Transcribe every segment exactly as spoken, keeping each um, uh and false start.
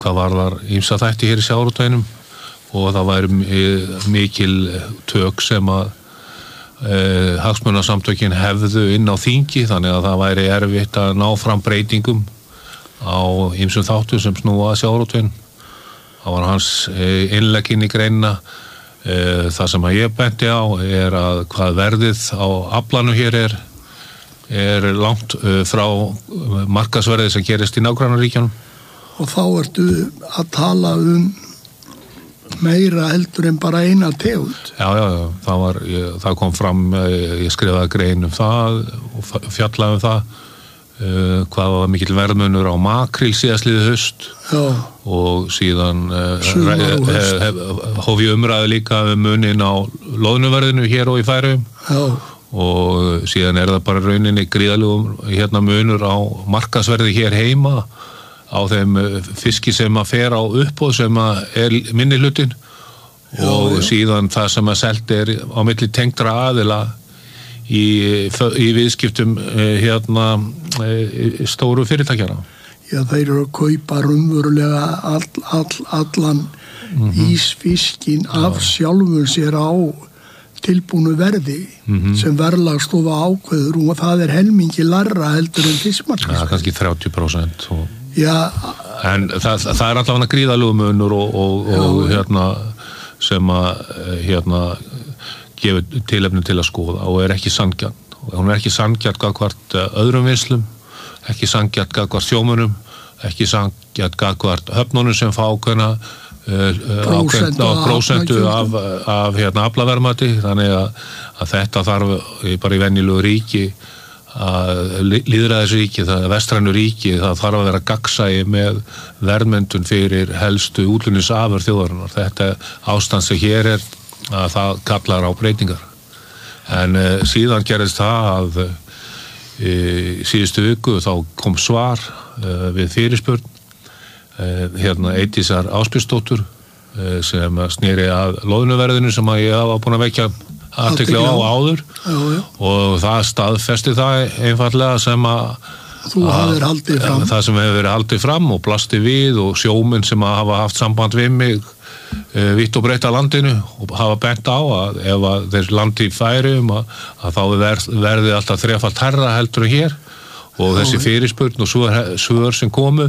hvað var þar ýmsa þætti hér í sjávarútveginum og það væri mikil tök sem að e, hagsmunasamtökin hefðu inn á þingi þannig að það væri erfitt að ná fram breytingum á ýmsum þáttum sem snúa að sjávarútveginn. Það var hans e, innlegg inn í greinina. E, það sem að ég benti á er að hvað verðið á aflanum hér er er langt e, frá markaðsverðið sem gerist í nágrannaríkjunum. Og þá ertu að tala um meira heldur en bara eina tegund. Já, já, já, það var, ég, það kom fram, ég skrifaði grein um það og fjallaði um það, uh, hvað var mikill verðmunur á makril síðastliðið haust já. Og síðan uh, hóf ég umræðu líka um munin á loðnuverðinu hér og í Færeyjum. Já. Og síðan er það bara rauninni gríðalegum hérna munur á markaðsverði hér heima á þeim fiski sem að fer á uppboð sem að er minni hlutin já, og já. Síðan það sem að selt er á milli tengdra aðila í, í viðskiptum hérna stóru fyrirtækjara. Já, þeir eru að kaupa raunverulega all, all, allan mm-hmm. ísfiskin af já. Sjálfur sér á tilbúnu verði mm-hmm. sem verðlagstofa ákveður og það er helmingi larra heldur en fiskmarkaðsverð. Já, kannski þrjátíu prósent og Já. En það, það er allavega gríðalegu munur og, og, og hérna sem að hérna gefur tilefni til að skoða og er ekki sanngjarn. Hún er ekki sanngjarn gagnvart öðrum vinslum, ekki sanngjarn gagnvart sjómunum, ekki sanngjarn gagnvart höfnunum sem fá ákveðna prósentu af, prósentu af, af hérna aflaverðmæti, þannig að, að þetta þarf bara í venjulegu ríki að lýðræðisríki, það vestrænu ríki, það þarf að vera gagnsæi með verðmyndun fyrir helstu útflutningsafurðir þjóðarinnar. Þetta ástand sem hér er að það kallar á breytingar. En e, síðan gerist það að e, síðustu viku þá kom svar e, við fyrirspurn e, hérna Eydísar Ásbjörnsdóttur e, sem sneri að loðnuverðinu sem að ég hafa búin að vekja athygli á áður já, já. Og það staðfesti það einfallega sem að þú hafðir haldið fram það sem hefur verið haldið fram og blasti við og sjómenn sem að hafa haft samband við mig e, vitt og breytt að landinu og hafa bent á að ef að þeir landi í Færeyjum að, að þá verð, verði alltaf þrefalt hærra heldur en hér og já, þessi fyrirspurn og svör, svör sem komu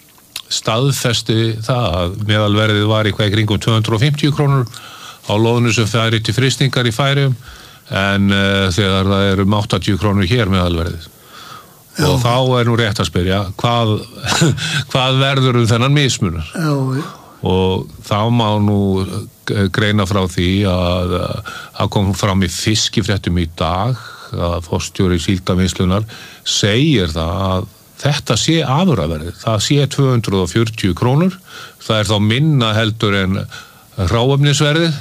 staðfesti það að meðalverðið var í hvað í kringum tvö hundruð og fimmtíu krónur á loðnu sem færi til frystingar í Færeyjum en uh, þegar það eru um áttatíu krónur hér meðalverðið. Já. Og þá er nú rétt að spyrja hvað, hvað verður um þennan mismunar? Já, já. Og þá má nú greina frá því að að kom fram í fiskifréttum í dag að forstjóri Síldarvinnslunnar segir það að þetta sé afurðaverðið, það sé tvö hundruð og fjörutíu krónur, það er þá minna heldur en hráefnisverðið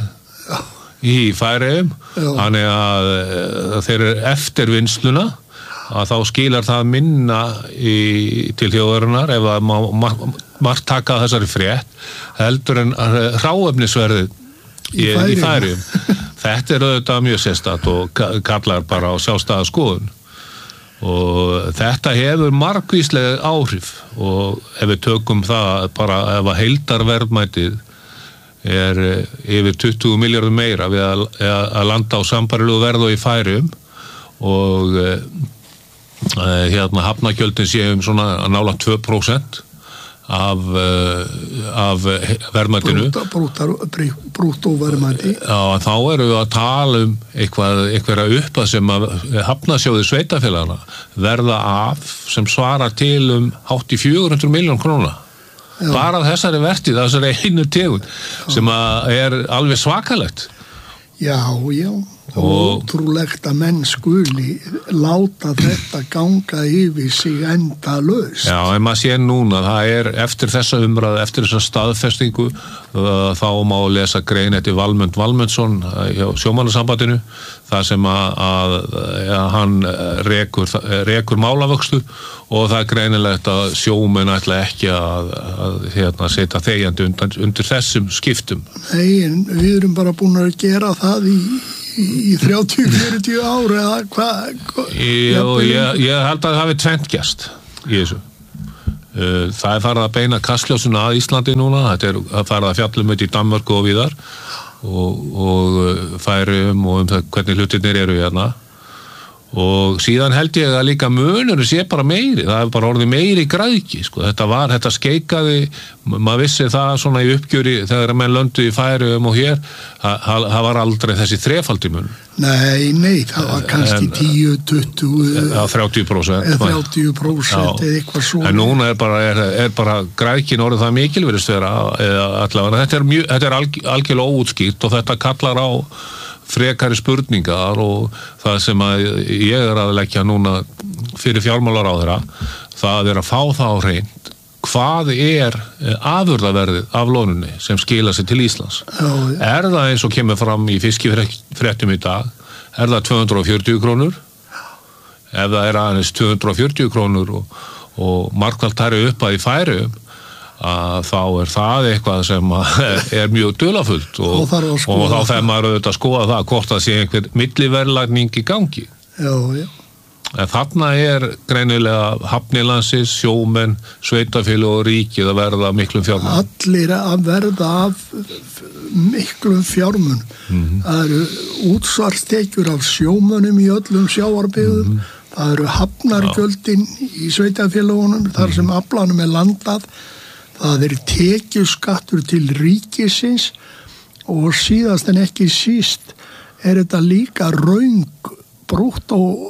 í Færeyjum, þannig að þeir eru eftir vinnsluna að þá skilar það minna í, til þjóðarinnar ef að má margt taka þessari frétt heldur en hráefnisverðið í, í Færeyjum. Þetta er auðvitað mjög sérstakt og kallar bara á sjálfstæða skoðun og þetta hefur margvísleg áhrif og ef við tökum það bara ef að heildarverðmætið er yfir tuttugu milljörðum meira við að, að landa á sambarilegu verð og í Færeyjum og e, hérna hafnagjöldin séu um svona nálægt tvö prósent af, af verðmætinu. Brúttóverðmæti. Já, þá erum við að tala um eitthvað, eitthvað uppað sem að hafnasjóði sveitafélagana verða af sem svarar til um hátt í fjögur hundruð milljón króna. Já. Bara þessari vertið, þessari einu tegund sem að er alveg svakalegt. Já, já, og ótrúlegt að menn skuli láta þetta ganga yfir sig endalaust. Já, en maður sé núna, það er eftir þessa umræðu, eftir þessa staðfestingu, þá má lesa grein eftir Valmund Valmundsson hjá sjómannasambandinu, það sem að, að, að hann rekur, rekur málavöxtu og það er greinilegt að sjómenn ætla ekki að, að hérna, setja þegjandi undir, undir þessum skiptum. Nei, en við erum bara búin að gera það í í þrjátíu til fjörutíu ár eða hvað hva, ég, ég, ég held að það hafi tvennt gerst í þessu Það er farið að beina kastljósinu að Íslandi núna, þetta er að farið að fjallum út í Danmörku og víðar og, og Færeyjum og um það hvernig hlutirnir eru hérna. Og síðan held ég að líka munurinn sé bara meiri, það er bara orðið meiri græðki, sko, þetta var, þetta skeikaði, maður vissi það svona í uppgjöri þegar menn löndu í Færeyjum og hér, það var aldrei þessi þrefaldi mun. Nei, nei, það var kannski tíu, tuttugu, ja, þrjátíu prósent, þrjátíu prósent eða eitthvað svona. En núna er bara, er, er bara græðkin orðið það mikil virðist vera, allavega, þetta er, mjög, þetta er alg, algjörlega óútskýrt og þetta kallar á frekari spurningar og það sem að ég er að leggja núna fyrir fjármálaráðherra, það er að fá það á hreint hvað er afurðaverðið af lónunni sem skila sig til Íslands. Já, já. Er það eins og kemur fram í fiskifréttum í dag, er það tvö hundruð og fjörutíu krónur? Ef það er aðeins tvö hundruð og fjörutíu krónur og, og markvælt þær upp að í Færeyjum, að þá er það eitthvað sem er mjög dulafullt og, og, og þá þegar maður auðvitað að skoða það hvort það sé einhver milliverðlagning í gangi. Já, já. En þarna er greinilega hafnilandsins, sjómenn, sveitafélög og ríkið að verða miklum fjármun. Allir að verða af miklum fjármun. Mm-hmm. Það eru útsvarstekjur af sjómönnum í öllum sjávarbyggðum. Mm-hmm. Það eru hafnargjöldin í sveitafélögunum, þar sem aflanum er landað. Það er tekjuskattur til ríkisins og síðast en ekki síst er þetta líka raung brútt og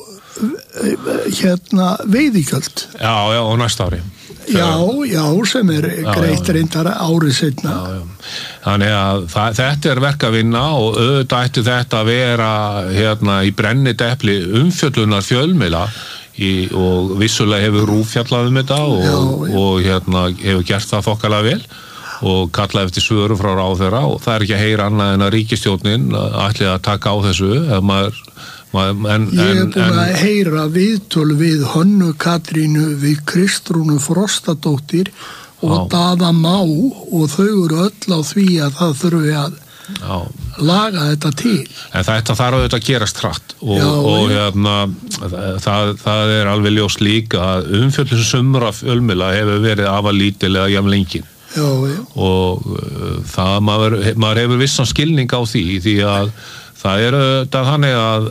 hérna veiðigjöld. Já, já, og næsta ári. Já, já, sem er greitt reyndar árið seinna. Já, já. Þannig að það, þetta er verk að vinna og auðvitað ætti þetta að vera hérna í brennidepli umfjöllunar fjölmiðla. Í, og vissulega hefur RÚV fjallað um þetta og, já, já. og hérna hefur gert það þokkalega vel og kallað eftir svöru frá ráðherra og það er ekki að heyra annað en að ríkisstjórnin ætli að taka á þessu maður, maður, en, Ég er en, búin en, að heyra viðtöl við Hönnu Katrínu við Kristrúnu Frostadóttir og já. Daða Má og þau eru öll á því að það þurfi að Já. laga þetta til. En þetta þarf auðvitað að gerast hratt og, já, og hérna, það, það er alveg ljóst líka að umfjöllun sumra fjölmiðla hefur verið afar lítilega jafn lengi já, já. og uh, það maður, maður hefur vissan skilning á því því að það er auðvitað þannig að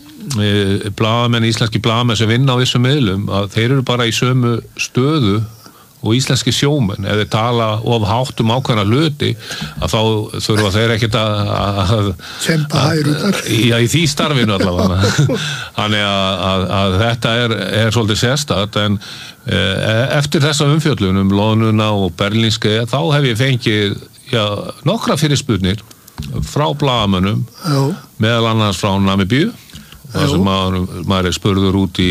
uh, blaðamenn, íslenski blaðamenn sem vinna á þessum miðlum að þeir eru bara í sömu stöðu og íslenski sjómenn, ef þeir tala of hátt um ákveðna hluti, að þá þurfa þeir ekkert að, að kempa hæruðar. Já, í því starfinu allavega. Þannig að, að, að þetta er, er svolítið sérstakt, en e, eftir þessa umfjöllun um loðnuna og berlínski, þá hef ég fengið já, nokkra fyrirspurnir frá blaðamönnum, meðal annars frá Namibíu, þar sem maður, maður er spurður út í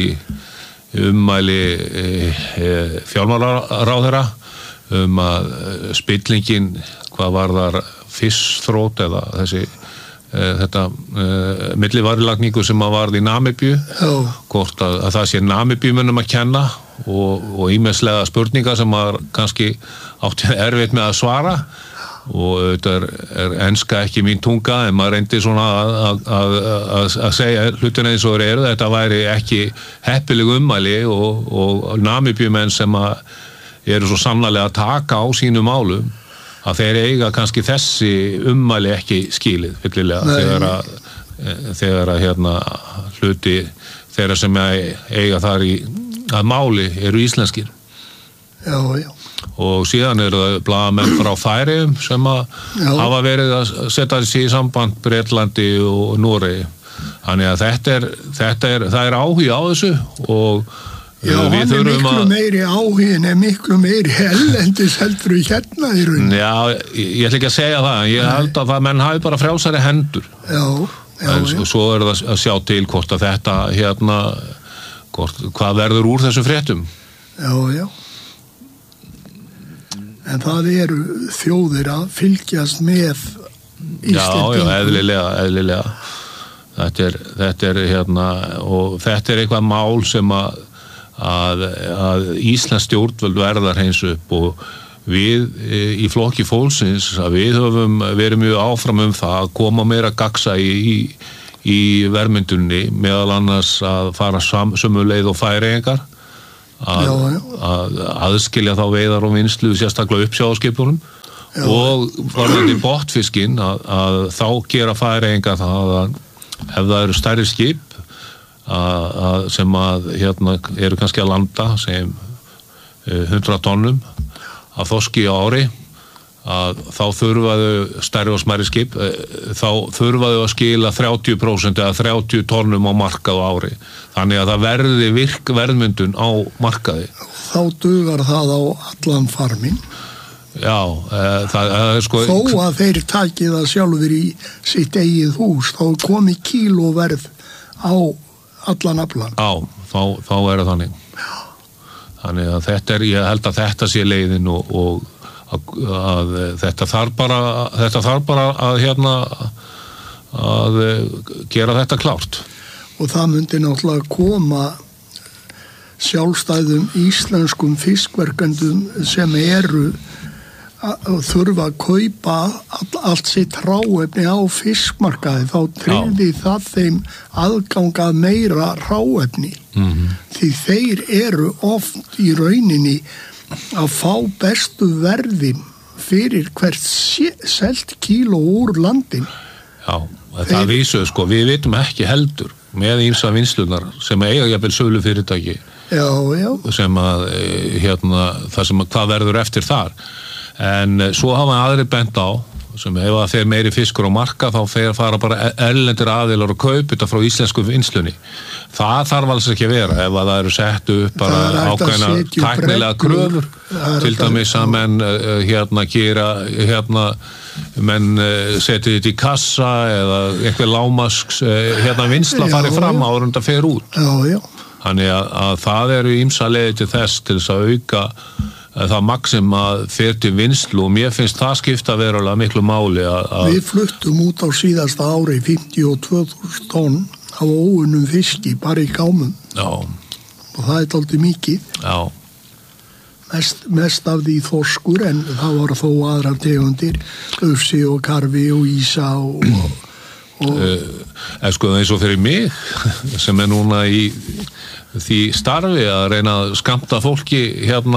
ummæli e, e, fjármálaráðherra um að spillingin hvað var þar fiskþrót eða þessi e, þetta e, millivarilagningu sem að varð í Namibíu hvort að, að það sé Namibíumönnum að kenna og, og ýmislega spurningar sem maður kannski átti erfitt með að svara og þetta er, er enska ekki mín tunga en maður reyndi svona að, að, að, að segja hlutina eins og þeir eru þetta væri ekki heppileg ummæli og, og Namibíumenn sem að eru svo sannarlega að taka á sínum málum að þeir eiga kannski þessi ummæli ekki skilið fyllilega þegar að, þegar að hérna hluti þeirra sem eiga þar í að máli eru íslenskir. Já, já. Og síðan eru það blaðamenn frá Færeyjum sem að já. Hafa verið að setja sig í samband Bretlandi og Noregi. Þannig að þetta er, þetta er, það er áhugi á þessu og já, við hann er miklu að... meiri áhugin er miklu meiri ellendis heldur í hérna í raun. Já, ég ætla ekki að segja það, ég Nei. held að það menn hafi bara frjálsari hendur. Já, já, en já. Svo er það að sjá til hvort að þetta hérna, hvort, hvað verður úr þessum fréttum. Já, já. En það eru þjóðir að fylgjast með Íslendingum. Já, já, eðlilega, eðlilega. Þetta er, þetta er hérna, og þetta er eitthvað mál sem að, að, að Íslands stjórnvöld verðar hreins upp og við í flokki fólksins að við höfum verið mjög áfram um það að koma meira gagsa í, í, í verðmyndunni meðal annars að fara sam, sömu leið og Færeyingar að, já, já. að aðskilja þá veiðar og vinnslu sérstaklega uppsjávarskipunum og varðandi botnfiskinn að, að þá gera Færeyingar það að ef það eru stærri skip að, að sem að hérna eru kannski að landa sem hundrað tonnum af þorski á ári að þá þurfaðu stærri og smærri skip þá þurfaðu að skila þrjátíu prósent eða þrjátíu tonnum á markað á ári þannig að það verði virk verðmyndun á markaði. Þá dugar það á allan farminn. Já, e, það er sko þó að þeir takið það sjálfur í sitt eigið hús þá komi kílóverð á allan aflan. Já, þá, þá er það þannig. Já. Þannig að þetta er, ég held að þetta sé leiðin og, og að, að þetta þarf bara þetta þarf bara að hérna að gera þetta klárt. Og það myndi náttúrulega koma sjálfstæðum íslenskum fiskverkendum sem eru að þurfa að kaupa all, allt sitt hráefni á fiskmarkaði þá tryggði það þeim aðgangað meira hráefni mm-hmm. því þeir eru oft í rauninni að fá bestu verðin fyrir hvert selt kíló úr landin. Já, það vísu sko, við vitum ekki heldur með ýmsa vinslunar sem eiga jafnvel sölu fyrirtæki já, já. sem að hérna, það sem hvað verður eftir þar en svo hafa aðrir bent á sem ef það fer meiri fiskur á marka þá fer fara bara erlendir aðilar og kaupa þetta frá íslensku vinslunni. Það þarf alls ekki að vera ef að það eru sett upp bara ákveðna tæknilega kröfur til dæmis að menn hérna gera hérna menn setja þetta í kassa eða eitthvað lámasks hérna vinsla farið fram áður en það fer út. Já, já. Þannig að, að það eru ýmsa leiðir til þess til þess að auka það magn sem að fer til vinslu og mér finnst það skipta verulega miklu máli að, að við fluttum út á síðasta ári fimmtíu og tvö þúsund tonn af óunnum fiski bara í gámum. Já. Og það er dálítið mikið. Já. Mest, mest af því þorskur en það voru þó aðrar tegundir ufsi og karfi og ísa og, og, og... Uh, sko eins og fyrir mig sem er núna í því starfi að reyna að skammta fólki hérna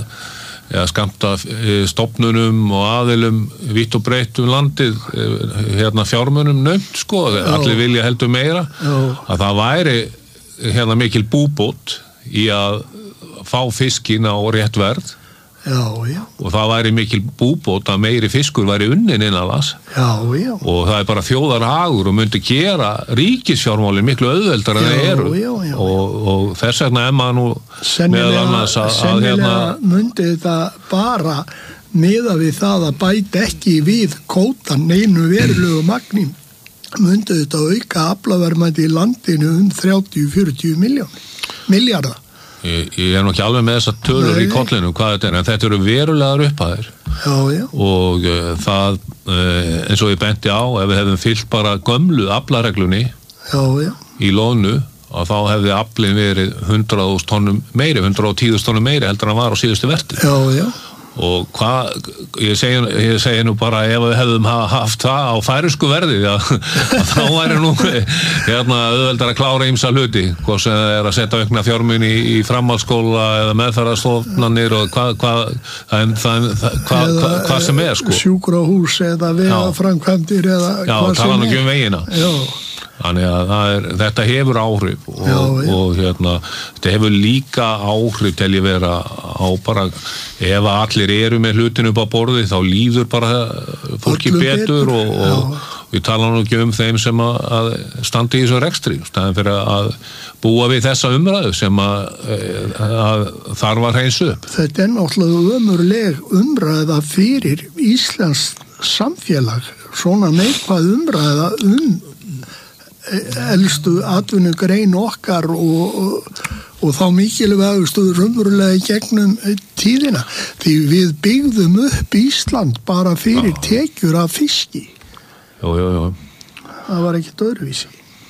ja, skammta stofnunum og aðilum vitt og breytt um landið hérna fjármunum nömt sko, allir vilja heldur meira Já. Að það væri hérna mikil búbót í að fá fiskinn á rétt verð Já, já. Og það væri mikil búbót að meiri fiskur væri unnin innanlands. Já, já. Og það er bara þjóðarhagur og myndi gera ríkisfjármálin miklu auðveldar en það eru. Já, já, já. Og, og þess vegna er maður nú meðal annars að, að hérna... myndi þetta bara miða við það að bæta ekki við kótan neinu verulegu magni. Myndi þetta auka aflaverðmæti í landinu um þrjátíu til fjörutíu miljónir, milljarða. Ég, ég er nú ekki alveg með þessa tölur Nei. Í kollinum hvað þetta er, en þetta eru verulegar upphæðir já, já. Og uh, það uh, eins og ég benti á ef við hefðum fyllt bara gömlu aflareglunni já, já. Í lónu og þá hefði aflinn verið hundrað þúsund tonnum meiri, hundrað og tíu þúsund tonnum meiri heldur en hann var á síðustu verti já, já. Og hvað, ég segi, ég segi nú bara ef við hefðum haft það á færisku verði að, að þá væri nú hérna auðveldar að klára ýmsa hluti hvað sem er að setja aukna fjármuni í, í framhaldsskóla eða meðferðarstofnanir og hvað hva, hva, hva, hva sem er sko sjúkrahús eða vegaframkvæmdir eða já, hvað sem er já, tala nú ekki um vegina já Þannig að er, þetta hefur áhrif og, já, já. og hérna, þetta hefur líka áhrif til að vera á bara, ef allir eru með hlutinu upp á borði þá líður bara fólki Allum betur, betur. Og, og við tala nú ekki um þeim sem að, að standa í þessu rekstri, staðin fyrir að búa við þessa umræðu sem að, að þarf að hreinsa upp. Þetta er náttúrulega ömurleg umræða fyrir Íslands samfélag, svona neikvæð umræða um elstu atvinnugrein okkar og, og, og þá mikilvægustu raunverulega í gegnum tíðina því við byggðum upp Ísland bara fyrir já. Tekjur af fiski Jú, jú, jú Það var ekkert öðruvísi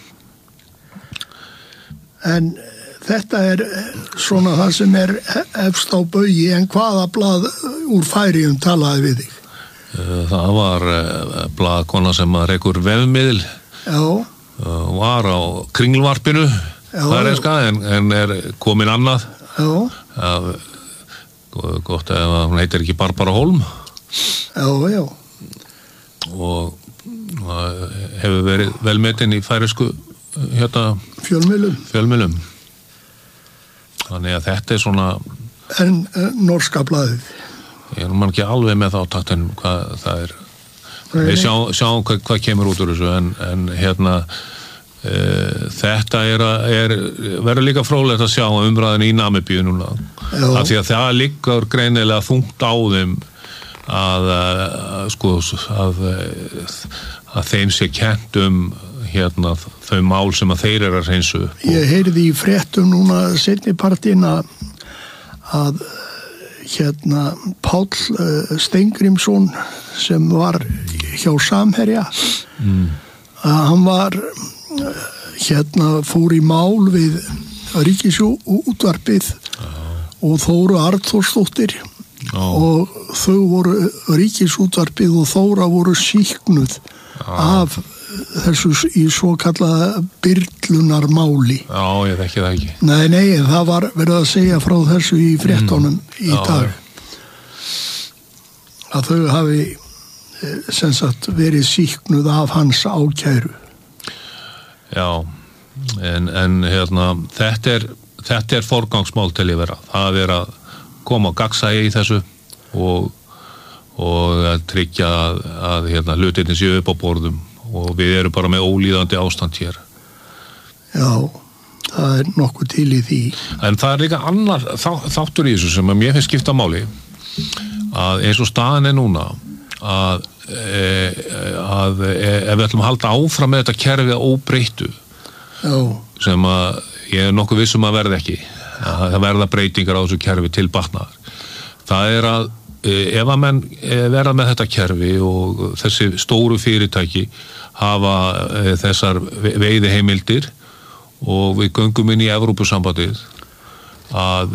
En þetta er svona það sem er efst á baugi en hvaða blað úr Færeyjum talaði við þig? Það var blaðkona sem að rekur vefmiðil Já var á kringlvarpinu færeyska en, en er komin annað Já. að, gott ef hún heitir ekki Barbara Holm. Já, já. Og hefur verið velmetin í færisku hérna fjölmiðlum. fjölmiðlum. Þannig að þetta er svona... En uh, norska blaðið? Ég er man ekki alveg með þá taktin hvað það er. Nei, Við sjáum sjá hvað, hvað kemur út úr þessu, en, en hérna uh, þetta er, er verður líka fróðlegt að sjá umræðin í Namibíu núna. Af því að það liggur greinilega þungt á þeim að, að sko að, að þeim sé kennt um hérna þau mál sem að þeir eru að hreinsu upp. Ég heyrði í fréttum núna seinni partinn að að hérna Páll Steingrímsson sem var hjá Samherja mm. að hann var hérna fór í mál við Ríkisútvarpið ah. og Þóru Arnþórsdóttir ah. og þau voru Ríkisútvarpið og Þóra voru sýknuð ah. af þessu í svo kallaða byrlunarmáli. Já, ég þekki það ekki. Nei, nei, það var verið að segja frá þessu í fréttunum mm. í Já, dag. Að þau hafi sem sagt verið sýknuð af hans ákæru. Já, en, en hérna, þetta er, þetta er forgangsmál til ég vera. Það er að koma á gagnsæi í þessu og, og að tryggja að, að hérna, hlutirnir séu upp á borðum. Og við erum bara með ólíðandi ástand hér. Já, það er nokkuð til í því. En það er líka annar þá, þáttur í þessu sem að mér finnst skipta máli að eins og staðan er núna að, e, að e, ef við ætlum að halda áfram með þetta kerfið óbreyttu Já. Sem að ég er nokkuð vissum að verða ekki að það verða breytingar á þessu kerfi til batnaðar. Það er að ef að menn verða með þetta kerfi og þessi stóru fyrirtæki hafa þessar veiðiheimildir og við göngum inn í Evrópusambandið að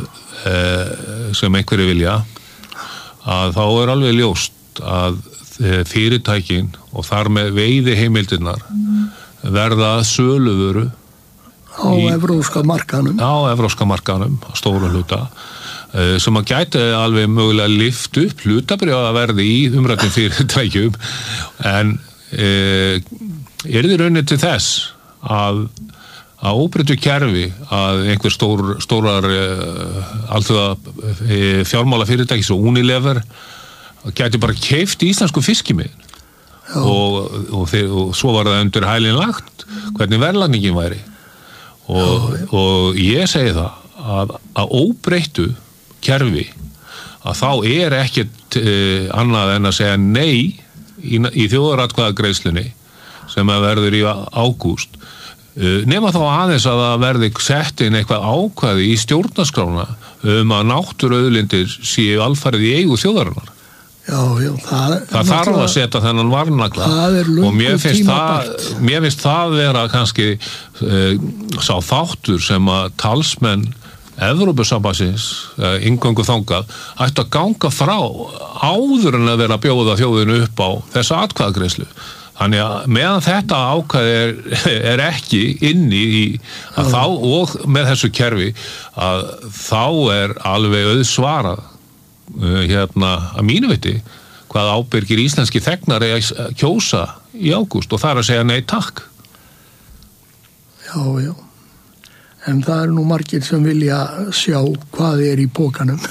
sem einhverju vilja að þá er alveg ljóst að fyrirtækin og þar með veiðiheimildirnar verða söluvöru á evrópska markanum á evrópska markanum á stóru hluta sem að gæti alveg mögulega lyft upp hlutabréfa verði í umrættum fyrirtækjum en e, er þið raunin til þess að að óbreyttu kerfi að einhver stór, stórar e, alltaf e, fjármála fyrirtæki svo Unilever gæti bara keypt íslensku fiskimiðin og, og, þeir, og svo var það undir hælinn lagt hvernig verðlagningin væri og, Já, og ég segi það að, að óbreyttu kerfi að þá er ekkert uh, annað en að segja nei í, í þjóðaratkvæðagreiðslunni sem að verður í ágúst uh, nema þá aðeins að það verði sett inn eitthvað ákvæði í stjórnarskrána um að náttúruauðlindir séu alfarið í eigu þjóðarinnar. Já, já, það, það þarf að setja þennan varnagla og mér finnst það, mér finnst það vera kannski uh, sá þáttur sem að talsmenn Evrópusambandsins, inngöngu þangað, ætti að ganga frá áður en að vera að bjóða þjóðinu upp á þessa atkvæðagreiðslu. Þannig að meðan þetta ákvæði er, er ekki inni í að þá og með þessu kerfi að þá er alveg auðsvarað hérna að mínu viti hvað ábyrgir íslenski þegnar er að kjósa í ágúst og það er að segja nei takk. Já, já. En það er nú margir sem vilja sjá hvað er í pókanum.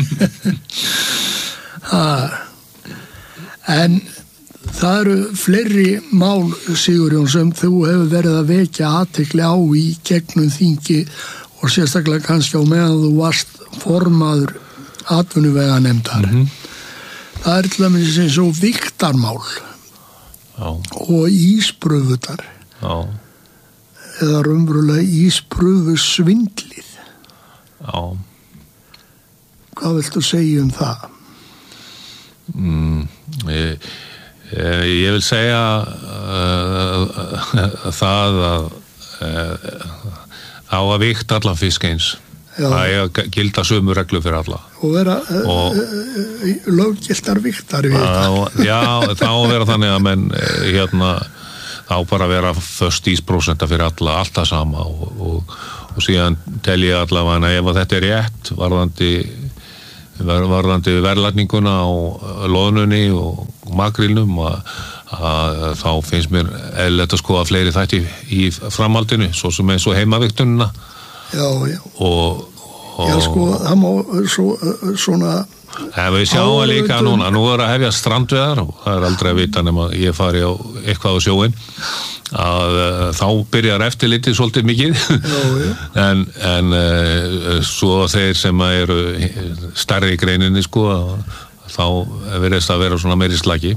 En það eru fleiri mál, Sigurjón, sem þú hefur verið að vekja athygli á í gegnum þingi og sérstaklega kannski á meðan þú varst formaður atvinnuveganefndar. Mm-hmm. Það er til dæmis eins og vigtarmál Já. Og íspröfutar. Já. Eða raunverulega íspröfu svindlið. Já. Hvað viltu segja um það? Mm, ég, ég vil segja uh, uh, það að uh, þá að vikt allan fisk eins. Já. Það er að gilda sömu reglu fyrir alla. Og vera uh, uh, löggiltar viktar við þetta. Já, þá vera þannig að menn hérna þá bara vera föst ísprósenta fyrir alla, allt það sama og, og, og síðan tel ég allavega ef að þetta er rétt varðandi varðandi verðlagninguna á loðnunni og makrílnum að, að þá finnst mér eðlilegt að skoða fleiri þætti í framhaldinu, svo sem eins og heimavigtunina. Já, já. Og, og já, sko, það má svo, svona ef við sjáum að líka núna, nú er að hefja strandveðar og það er aldrei að vita nema ég fari á eitthvað á sjóin að uh, þá byrjar eftirlitið svolítið mikið já, já. en, en uh, svo þeir sem eru stærri í greininni sko þá verðist að vera svona meiri slagi.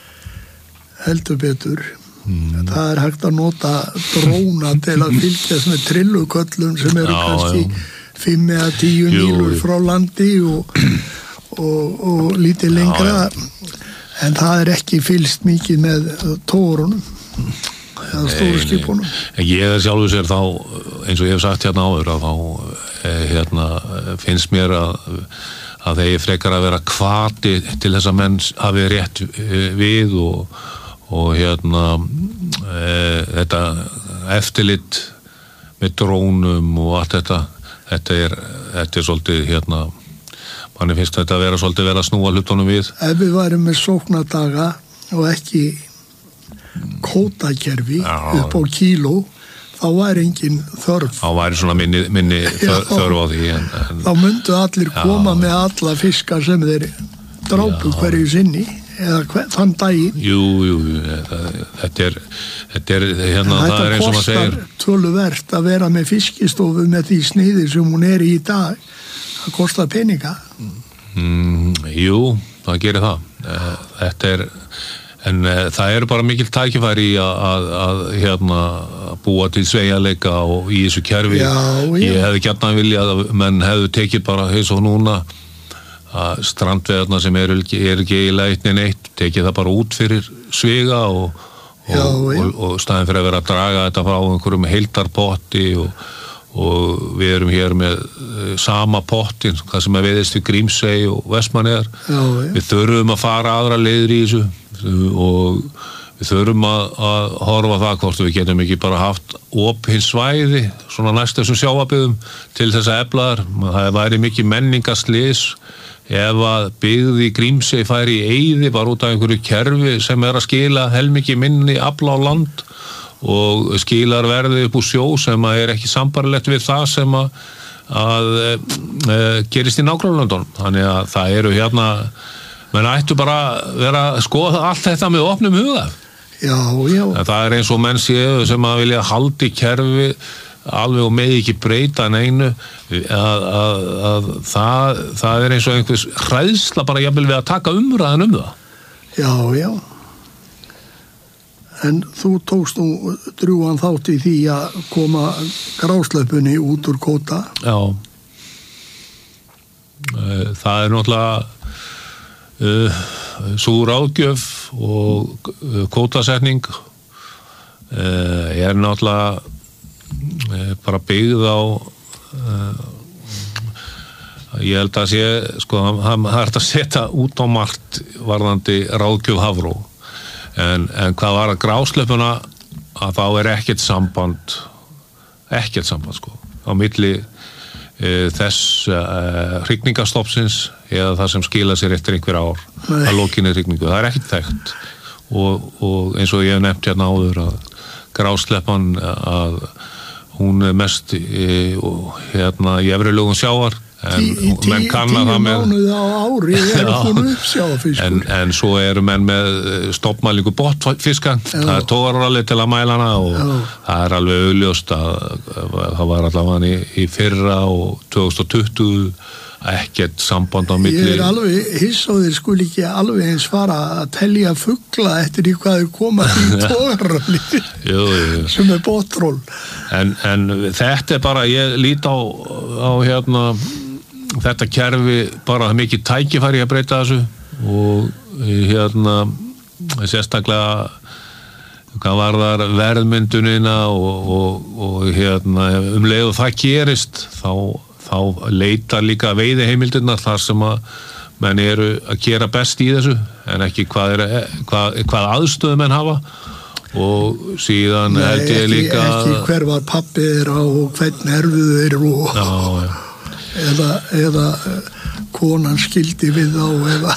Heldur betur mm. það er hægt að nota dróna til að fylgjast með trilluköllum sem eru já, kannski já. fimm eða tíu mílur frá landi og, og, og lítið lengra já, já. en það er ekki fylgst mikið með tórunum eða stóru skipunum. Ég er sjálfur sér þá, eins og ég hef sagt hérna áður að þá hérna, finnst mér að, að þeir frekar að vera hvati til þess að menn hafi rétt við og, og hérna e, þetta eftirlit með drónum og allt þetta þetta er, þetta er svolítið hérna, manni finnst þetta að vera svolítið vera að snúa hlutunum við. Ef við værum með sóknardaga og ekki kótakerfi já. Upp á kíló þá væri engin þörf þá væri svona minni, minni þör, þörf á því en, en, þá myndu allir já. Koma með alla fiska sem þeir drápu hverju sinni eða hver, þann daginn jú, jú, þetta er þetta er, hérna, það er eins og maður segir þetta kostar töluvert að vera með fiskistofu með því sniði sem hún er í dag það kostar peninga mm, jú, það gerir það þetta er en uh, það eru bara mikil tækifæri í að, að, að hérna, búa til sveigjanleika og í þessu kerfi já, já. Ég hefði gjarnan viljað að menn hefðu tekið bara eins og núna að strandveðarna sem eru er ekki eiginlega eitt en eitt tekið það bara út fyrir sviga og, og, já, og, og, og staðin fyrir að vera að draga þetta frá einhverjum heildarpotti og, og við erum hér með uh, sama pottin, það sem er veiðist við Grímsey og Vestmannaeyjar við þurfum að fara aðra leiðir í þessu og við þurfum að, að horfa það hvort við getum ekki bara haft opin svæði svona næst þessum sjávarbyggðum til þess að efla þar það væri mikið menningarslys ef að byggði Grímsey færi í eyði bara út af einhverju kerfi sem er að skila helmikið minni afla á land og skilar verði upp úr sjó sem að er ekki sambarlegt við það sem að, að e, e, gerist í nágrannalöndunum þannig að það eru hérna menn ættu bara vera að skoða allt þetta með opnum huga. Já, já. En það er eins og menn séu sem að vilja haldi kerfi alveg og með ekki breyta neinu að, að, að það, það er eins og einhvers hræðsla bara jafnvel við að taka umræðan um það. Já, já. En þú tókst nú drjúgan þátt í því að koma grásleppunni út úr kvóta. Já. Það er náttúrulega Uh, sú ráðgjöf og uh, kvótasetning uh, er náttúrulega uh, bara byggð á uh, ég held að sé sko, það er að setja út á margt varðandi ráðgjöf Hafró en, en hvað var að grásleppuna að þá er ekkert samband ekkert samband sko á milli uh, þess uh, hrygningastoppsins eða það sem skila sér eftir einhver ár Nei. Að lokinni hrygningu, það er ekkert þekkt og, og eins og ég hef nefnt hérna áður að grásleppan að hún er mest e, og, hérna í efri lögum sjávar en í, í menn kanna það með tíu mánuði á ári er hún uppsjávarfiskur en, en svo eru menn með stoppmælingu botnfiska það er tógarralli til að mæla hana og Já. Það er alveg augljóst að, að það var allavega í, í fyrra og tvö þúsund og tuttugu ekkert samband á milli. Ég er alveg hiss á þeir skuli ekki alveg eins fara að telja fugla eftir í hvað þau koma í tógarralli sem er botról. En, en þetta er bara, ég lít á, á hérna, þetta kerfi bara mikið tækifæri að breyta þessu og hérna sérstaklega hvað varðar verðmyndunina og, og, og hérna um leið og það gerist þá þá leita líka veiðiheimildirnar þar sem að menn eru að gera best í þessu en ekki hvað, er, hvað, hvað aðstöðu menn hafa og síðan Nei, held ég ekki, líka ekki hver var pabbi þeirra og hvern erfuðu þeir og já, já. eða, eða konan skildi við þá eða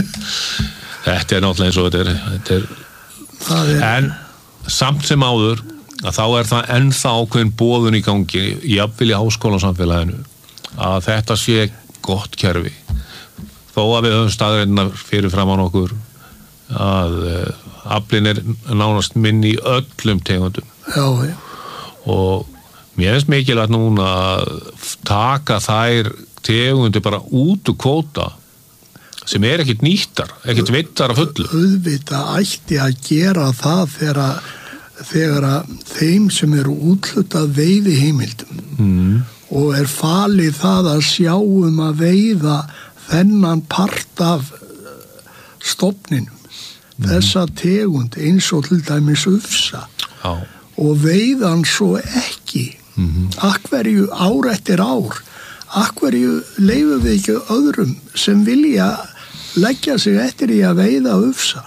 Þetta er náttúrulega eins og þetta er, þetta er, er en samt sem áður að þá er það ennþá ákveðin boðun í gangi jafnvel í háskólasamfélaginu að þetta sé gott kerfi þó að við höfum staðreynda fyrir fram á nokkur að uh, aflinn er nánast minn í öllum tegundum já, já. og mér finnst mikilvægt núna að taka þær tegundir bara út úr kvóta sem er ekkit nýttar, ekkit vittar að fullu. Auðvitað ætti að gera það þegar, þegar að þeim sem eru úthlutað veiðiheimildum Mm. og er falið það að sjá um að veiða þennan part af stofninum, mm. þessa tegund eins og til dæmis ufsa Já. og veiðan svo ekki. Mm-hmm. Akverju ár eftir ár, akverju leifum við ekki öðrum sem vilja leggja sig eftir í að veiða ufsa.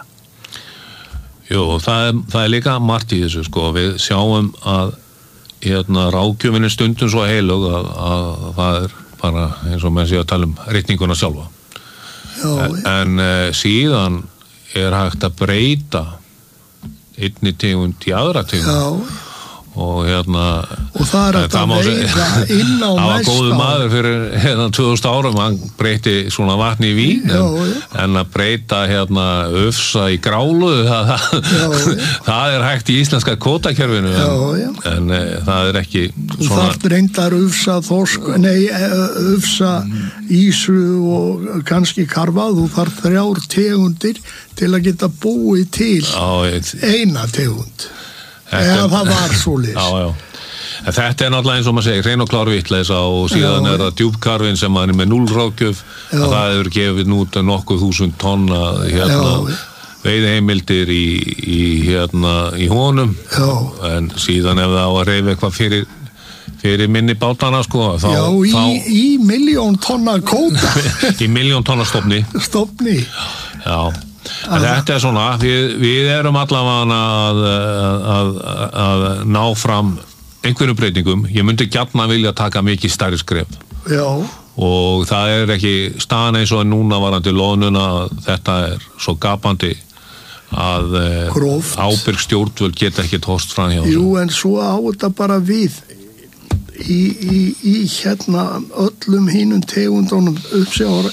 Jú, það er, það er líka margt í þessu sko, við sjáum að hérna ráðgjöfin er stundum svo heilug að, að það er bara eins og menn sé að tala um ritninguna sjálfa Já, en, en uh, síðan er hægt að breyta einni tegund í aðra tegund já, og hérna og það er hægt að veiða inn á það var næsta góður maður fyrir hérna tvö þúsund árum, hann breyti svona vatni í vín Já, en, já. en að breyta hérna ufsa í grálu það, Já, já. það er hægt í íslenska kvótakerfinu en, Já, já. en e, það er ekki Þú svona þarft reyndar ufsa þorsk, nei, ufsa ísu og kannski karfa, þú þarft þrjár tegundir til að geta búið til á, ég, eina tegund. Þetta- Eða það var svoleiðis. já, já. En þetta er náttúrulega eins og maður segir, hrein og klár vitleysa og síðan Já, er það djúpkarfin sem er með núll ráðgjöf Já. að það hefur gefið nút nokkuð þúsund tonna hérna, Já. veiðiheimildir í, í, hérna, í honum Já. en síðan ef það á að reyfa eitthvað fyrir, fyrir minni bátana sko, þá, Já, í, þá í miljón tonna kóta í miljón tonna stofni stofni. Já, en þetta er svona við, við erum allavega að, að, að, að ná fram einhverjum breytingum, ég myndi gjarna vilja taka mikið stærri skref Já, og það er ekki staðan eins og núna varandi loðnuna, þetta er svo gapandi að Gróft. ábyrg stjórnvöld geta ekki tóst fram hjá jú, en svo á þetta bara við í, í, í hérna öllum hinum tegundunum uppsjára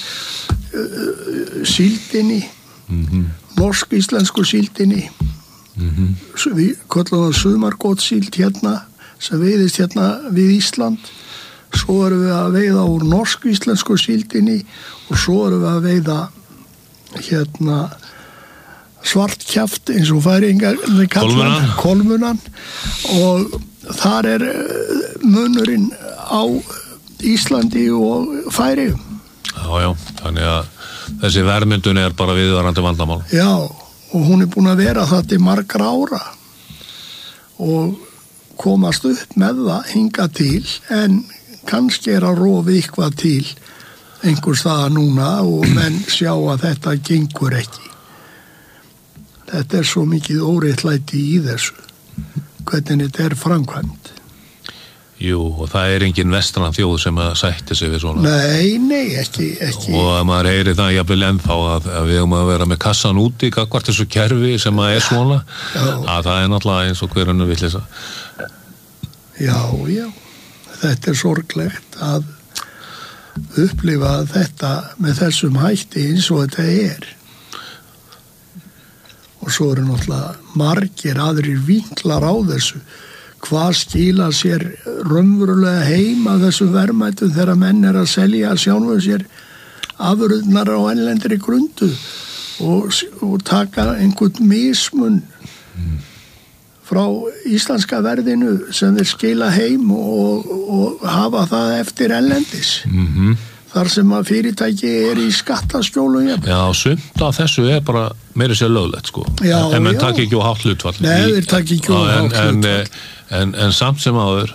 uh, síldinni mm-hmm. norsk-íslensku síldinni Mm-hmm. við kallum það sumargótsíld hérna sem veiðist hérna við Ísland, svo erum við að veiða úr norsk-íslensku síldinni og svo erum við að veiða hérna svartkjaft eins og færingar Kolmunan. kolmunan og þar er munurinn á Íslandi og Færeyjum. Já, já, þannig að þessi verðmyndun er bara viðvarandi vandamál. Já, og hún er búin að vera það til margra ára og komast upp með það hinga til, en kannski er að rofa eitthvað til einhvers staðar núna og menn sjá að þetta gengur ekki. Þetta er svo mikið óréttlæti í þessu, hvernig þetta er framkvæmt. Jú, og það er engin vestran þjóð sem að sætti sig við svona. Nei, nei, ekki, ekki. Og að maður heyri það jafnvel ennþá að, að við höfum að vera með kassan úti gagnvart þessu kerfi sem að er svona Já. að það er náttúrulega eins og hverjanu vitleysa. Já, já, þetta er sorglegt að upplifa þetta með þessum hætti eins og þetta er. Og svo eru náttúrulega margir aðrir vinklar á þessu. Hvað skila sér raunverulega heima þessum verðmætum þegar menn er að selja sjálfum sér afurðnar á ennlendri grundu og, og taka einhvern mismun mm. frá íslenska verðinu sem þeir skila heim og, og hafa það eftir ennlendis. Mm-hmm. Þar sem að fyrirtæki er í skattaskjólum. Já, sumt af þessu er bara meira sér löglegt sko. Já, en menn já. takk ekki á hátt hlutfall. Nei, þeir takk ekki á en, hátt en, hlutfall. En, en samt sem áður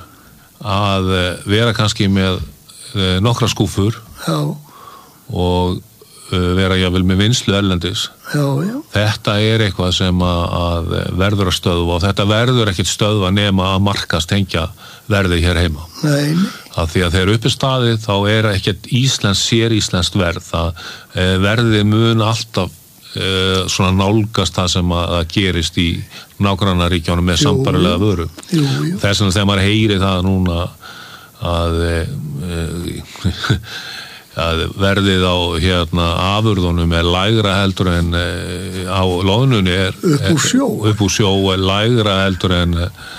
að vera kannski með nokkra skúfur Já. og vera jável með vinslu erlendis. Já, já. Þetta er eitthvað sem að, að verður að stöðva og þetta verður ekkit stöðva nema að markast tengja verði hér heima. Nei. Að því að þegar uppi staðið þá er ekkert íslensk, sér íslenskt verð. Það verði mun alltaf e, svona nálgast það sem að, að gerist í nágrannaríkjánum með sambærilega vöru. Jú, jú. Þess vegna þegar maður heyri það núna að e, e, að verðið á hérna afurðunum er lægra heldur en á loðnunni er upp úr sjó, upp úr sjó er lægra heldur en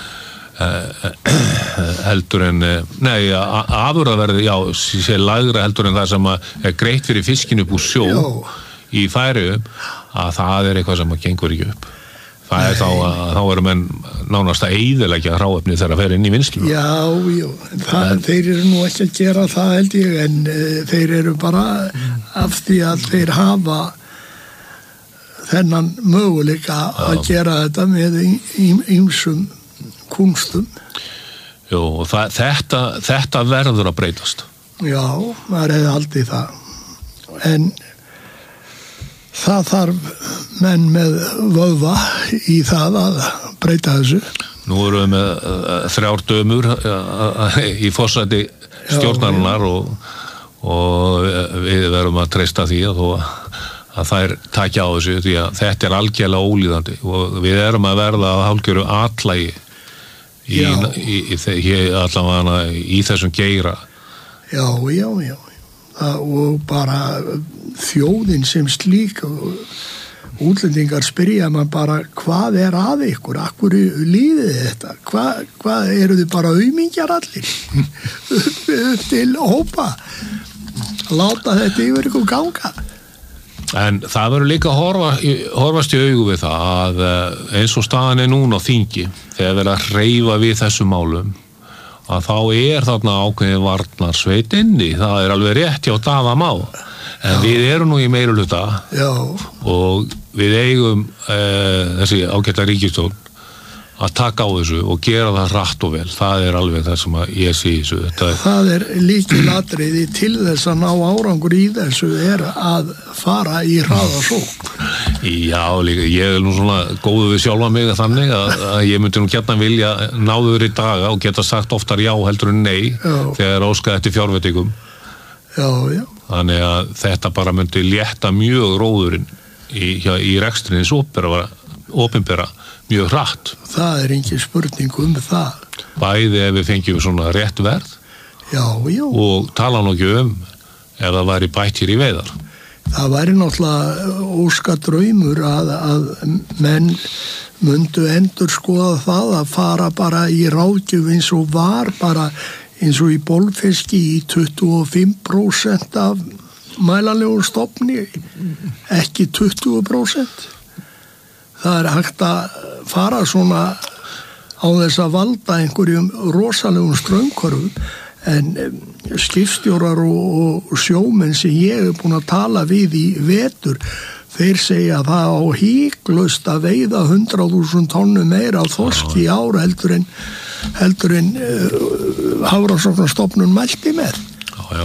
heldur en nei, afurðaverðið, já, sé lægra heldur en það sem er greitt fyrir fiskinn upp úr sjó já. Í Færeyjum, að það er eitthvað sem að gengur ekki upp. Það er þá að þá eru menn nánast að eyðileggja hráefni þegar að fer inn í vinnslu. Já, já, það, þeir eru nú ekki að gera það held ég, en uh, þeir eru bara af því að þeir hafa þennan möguleika að gera þetta með ýmsum kunstum. Jú, og það, þetta, þetta verður að breytast. Já, maður hefði haldið það. En það þarf menn með vöðva í það að breyta þessu. Nú erum við með uh, þrjár dömur uh, í forsæti stjórnarinnar og, og við verum að treysta því að, að þær takja á þessu því að þetta er algjörlega ólíðandi og við erum að verða að hálfgjöru atlægi í, í, í, í, allavega í þessum geira. Já, já, já. Og bara þjóðin sem slík og útlendingar spyrja maður bara hvað er að ykkur, akkur líðið þetta, hvað, hvað eru þið bara aumingjar allir upp, upp til hópa láta þetta yfir ykkur ganga. En það verður líka að horfa, horfast í augu við það að eins og staðan er núna á þingi þegar verður að hreyfa við þessum málum að þá er þarna ákveðin varnarsveit inni, það er alveg rétt hjá Daða Má, en já. Við erum nú í meirihluta og við eigum e, þessi ágæta ríkisstjórn að taka á þessu og gera það hratt og vel, það er alveg það sem ég sé í þessu. Er... Það er lykilatriði til þess að ná árangur í þessu er að fara í hraða sókn. Já, líka, ég er nú svona góðu við sjálfa mig þannig að, að ég myndi nú gjarna vilja náður í daga og geta sagt oftar já heldur en nei já. Þegar óskað eftir fjárveitingum. Já, já. Þannig að þetta bara myndi létta mjög róðurinn í, í rekstrins opinbera mjög hratt. Það er engin spurning um það. Bæði ef við fengjum svona rétt verð já, já. Og tala nú ekki um ef það væri bætt hér í veiðar. Það væri náttúrulega óska draumur að, að menn myndu endur skoða það að fara bara í ráðgjöf eins og var bara eins og í bolfiski í tuttugu og fimm prósent af mælanlegum stofni, ekki tuttugu prósent. Það er hægt að fara svona á þess að valda einhverjum rosalegum straumkörfum en skipstjórar og, og sjómenn sem ég hef búin að tala við í vetur, þeir segja að það á híklaust að veiða hundrað þúsund tonnum meira á þorski í ár heldur en, heldur en uh, Hafrannsóknastofnun mælti með. Já, já.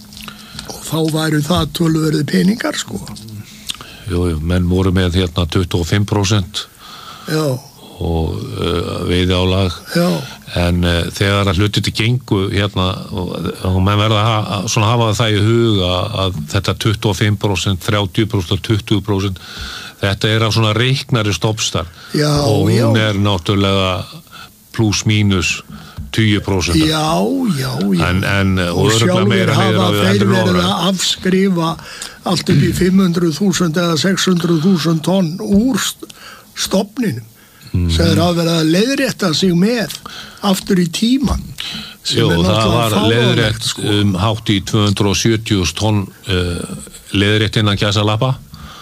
Og þá væru það töluverði peningar, sko. Jú, jú, menn voru með hérna tuttugu og fimm prósent já. Og uh, veiðálag já. En uh, þegar að hluti til gengu hérna og, og menn verða að ha, svona hafa það í huga að þetta tuttugu og fimm prósent, þrjátíu prósent, tuttugu prósent þetta er af svona reiknari stoppstar já, og hún já. Er náttúrulega pluss mínus tíu prósent já, já, já. En, en, og, og sjálfur hafa þeir verið að afskrifa allt upp í fimm hundruð þúsund eða sex hundruð þúsund tonn úr stofninum mm. sem þeir hafa verið að leiðrétta sig með aftur í tíman. Jó, það var leiðrétt sko. um, hátt í tvö hundruð og sjötíu tonn uh, leiðrétt innan gæsalappa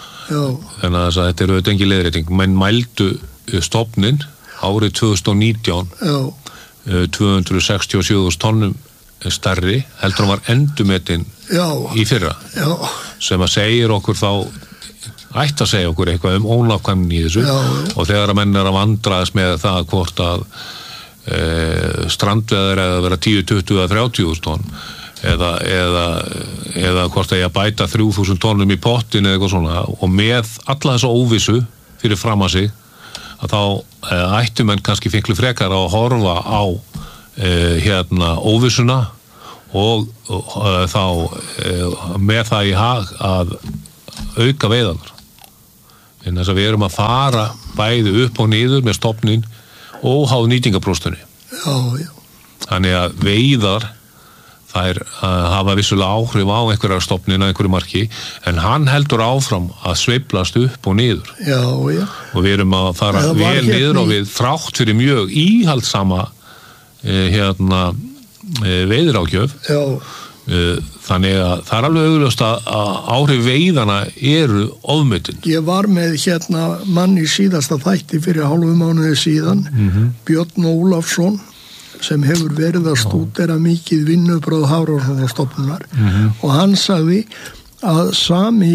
þannig að þetta er auðvitað engin leiðrétting menn mældu stofnin árið tvö þúsund og nítján uh, tvö hundruð sextíu og sjö þúsund tonnum stærri heldur hann var endumetinn í fyrra já. Sem að segir okkur þá ætti að segja okkur eitthvað um ónákvæmni í þessu já. Og þegar að menn er að vandraðast með það hvort að e, strandveðar eða vera tíu, tuttugu eða þrjátíu þúsund tonn eða, eða, eða hvort að ég bæta þrjú þúsund tónnum í pottin eða eitthvað svona og með alla þessa óvissu fyrir fram að sig að þá eh, ættu menn kannski fenglu frekar að horfa á eh, hérna óvissuna og, og eh, þá eh, með það í hag að auka veiðarnar en þess að við erum að fara bæði upp og niður með stofnin og háð nýtingapróstunni. Já, já. Þannig að veiðar þær uh, hafa vissulega áhrif á einhverjar stofnin að einhverju marki en hann heldur áfram að sveiflast upp og niður. Já, já. Og við erum að fara vel hérna niður og við þrátt fyrir mjög íhaldssama uh, hérna uh, veiðirákjöf. Já. Uh, þannig að það er alveg augljóst að áhrif veiðana eru ofmetin. Ég var með hérna mann í síðasta þætti fyrir hálfu mánuði síðan, mm-hmm. Björn Ólafsson, sem hefur verið að stúdera mikið vinnubröð Hafrannsóknastofnunar mm-hmm. og hann sagði að sami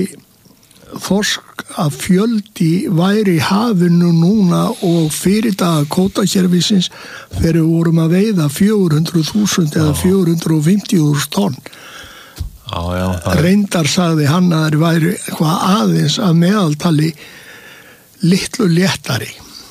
þorsk að fjöldi væri í hafinu núna og fyrir daga kvótakerfisins þegar við vorum að veiða fjögur hundruð þúsund eða fjögur hundruð fimmtíu þúsund tonn. Já, já, það... Reyndar sagði hann að það væri eitthvað aðeins að meðaltali litlu léttari.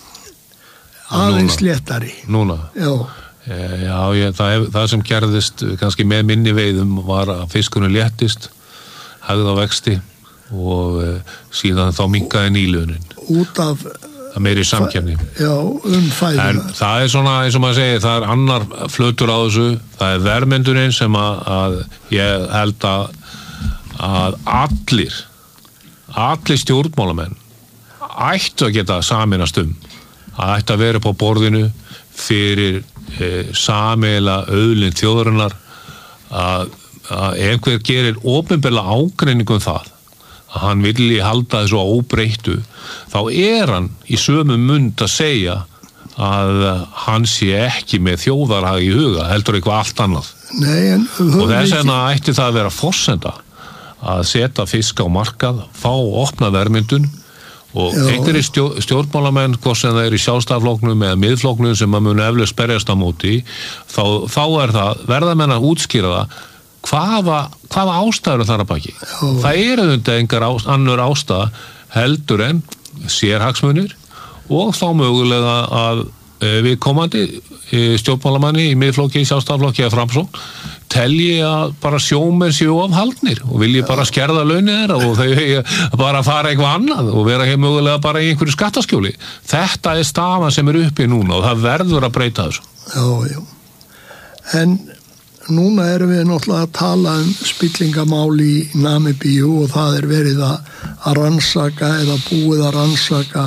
Aðeins Núna. léttari. Núna? Já. Já, ég, það, er, það sem gerðist kannski með minni veiðum var að fiskunum léttist, hægði á vexti og e, síðan þá minnkaði nýlunin. Út af... Það meiri samkeppni. Já, um fæðuna. En það er svona, eins og maður segir, það er annar flötur á þessu, það er verðmyndurinn sem að, að ég held að, að allir, allir stjórnmálamenn ættu að geta sameinast um, að ættu að vera på borðinu fyrir e, sameiginlega auðlind þjóðarinnar að, að einhver gerir opinberlega ágreiningu um það að hann vilji halda þessu óbreyttu, þá er hann í sömu mund að segja að hann sé ekki með þjóðarhag í huga, heldur eitthvað allt annað. Nei, en... Og þess vegna ætti það að vera forsenda að setja fisk á markað, fá opna verðmyndun og einhverjir stjó, stjórnmálamenn, hvort sem það er í sjálfstæðarflokknum eða miðflokknum sem maður muni eflaust berjast á móti, þá, þá er það, verða menn að útskýra það hvaða, hvaða ástæður þar að baki. Já. Það er auðvitað engar ást, annur ástæða heldur en sérhagsmunir og þá mögulega að við komandi stjórnmálamanni í miðflokki, sjálfstæðarflokki eða Framsókn telji að bara sjómenn séu of haldnir og vilji bara skerða launið þeirra og þau bara fara eitthvað annað og vera hér mögulega bara í einhverju skattaskjóli. Þetta er stafan sem er uppi núna og það verður að breyta þessu. Já, já. En núna erum við náttúrulega að tala um spillingamál í Namibíu og það er verið að, að rannsaka eða búið að rannsaka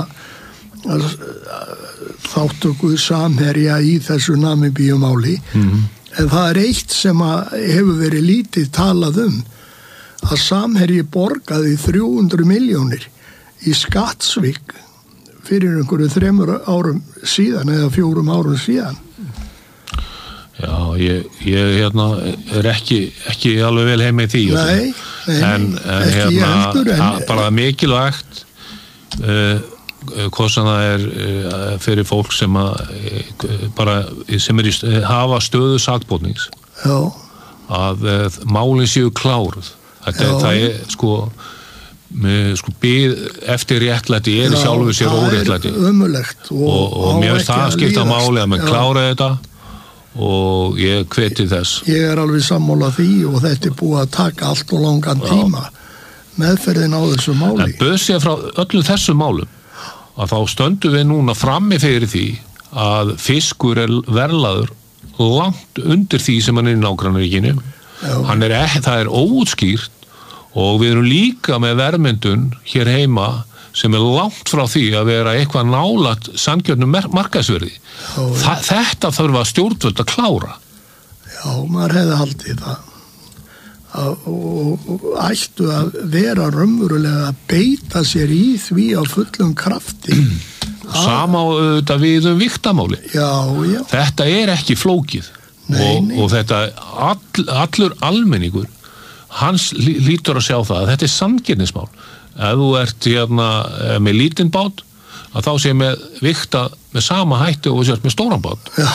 þáttöku samherja í þessu Namibíumáli. Mm-hmm. En það er eitt sem að hefur verið lítið talað um að samherji borgaði þrjú hundruð milljónir í skattsvik fyrir einhverju þremur árum síðan eða fjórum árum síðan. Já, ég, ég hérna, er ekki, ekki alveg vel heim með því. Nei, nei, en, en, ekki hérna, heldur. En... Bara mikilvægt, uh, hvað sem það er uh, fyrir fólk sem, að, uh, bara, sem er í, hafa stöðu sakbornings, Já. að uh, málin séu kláruð. Þetta, það er sko, með, sko bið eftir réttlæti er í sjálfu sér óréttlæti. Það er ömurlegt. Og, og, og mér finnst það skipta máli að mann klára þetta. Og ég hveti þess. Ég er alveg sammála því og þetta er búið að taka allt og langan tíma meðferðin á þessu máli. En böðsið frá öllum þessum málum að þá stöndum við núna frammi fyrir því að fiskur er verðlaður langt undir því sem hann er í nágrannaríkinu. Hann er ekki, það er óútskýrt og við erum líka með verðmyndun hér heima sem er langt frá því að vera eitthvað nálægt sanngjörnum markaðsverði. Þetta þarf að stjórnvöld að klára. Já, maður hefði haldið það. Að, og, og ættu að vera raunverulega að beita sér í því á fullum krafti. Sama auðvitað við um vigtamáli. Já, já. Þetta er ekki flókið. Nei, og, nei. og þetta all, allur almenningur, hans lítur að sjá það að þetta er sanngirnismál. Ef þú ert hérna með lítinn bát að þá sé með vikta með sama hætti og sért með stóran bát. Já.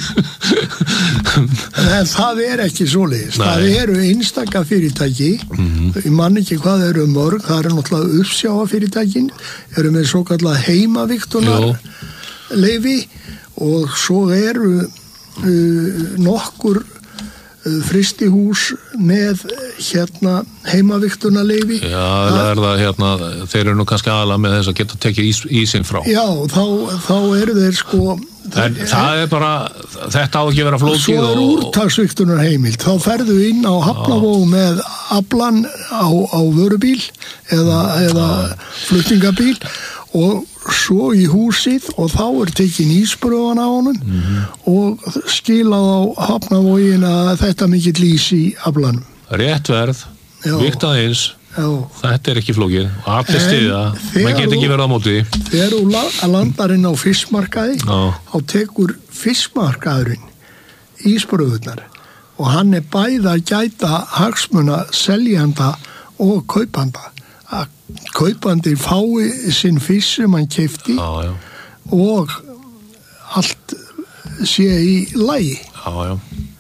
En það er ekki svoleiðis. Það eru einstaka fyrirtæki, mm-hmm. ég man ekki hvað eru mörg, það eru náttúrulega uppsjávarfyrirtækin, eru með svo kallað heimaviktunar leyfi og svo eru uh, nokkur fristihús með hérna heimaviktunarleyfi. Já, það er það hérna, þeir eru nú kannski aðalega með þess að geta tekið ís, ísinn frá. Já, þá, þá eru þeir sko... En það er bara, þetta á ekki vera flókið. Svo er úrtaksviktunar heimild, þá ferðu inn á Hafnarvog með aflan á, á vörubíl eða, eða flutningabíl og svo í húsið og þá er tekin íspröfan á honum mm-hmm. og skilað á Hafnarvogin að þetta mikill ís í aflanum. Rétt verð, viktað eins, já. Þetta er ekki flókið, allir stiða, maður getur ekki verið á móti. Þegar þú landar inn á fiskmarkaði, þá tekur fiskmarkaðurinn íspröfunar og hann er bæði að gæta hagsmuna seljanda og kaupanda. Að kaupandi fái sinn fisk sem hann keypti já, já. Og allt sé í lagi. Já, já.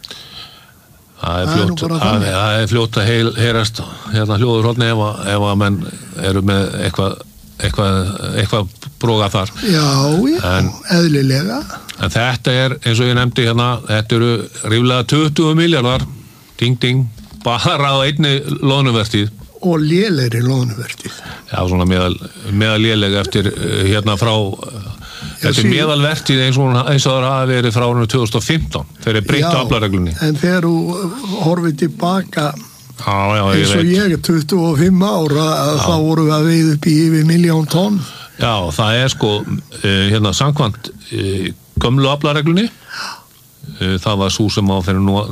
Það er fljótt, það, það er fljótt að heil, heyrast hérna hljóður hodni ef, ef að menn eru með eitthvað eitthvað, eitthvað bróga þar. Já, já, en, eðlilega. En þetta er, eins og ég nefndi hérna, þetta eru ríflega tuttugu milljarðar, ding, ding, bara á einni loðnuvertíð. Og lélegri loðnuvertíð. Já, svona meðal, meðal léleg eftir hérna frá þetta er meðalvertíð eins og, eins og það hafi verið frá árinu tvö þúsund og fimmtán þegar breyttu aflareglunni. En þegar þú horfið tilbaka já, já, ég eins og veit. ég er tuttugu og fimm ára þá voru við að veið upp í yfir miljón tonn. Já, það er sko hérna samkvæmt gömlu aflareglunni það var sú sem á fyrir no,